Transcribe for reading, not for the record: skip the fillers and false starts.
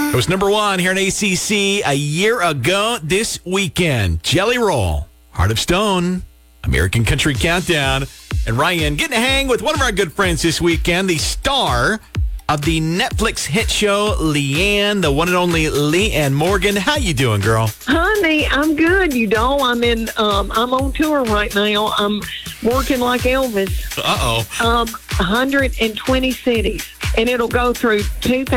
It was number one here in ACC a year ago this weekend. Jelly Roll, Heart of Stone, American Country Countdown. And Ryan getting to hang with one of our good friends this weekend, the star of the Netflix hit show, Leanne, the one and only Leanne Morgan. How you doing, girl? Honey, I'm good. I'm on tour right now. I'm working like Elvis. 120 cities. And it'll go through 2000.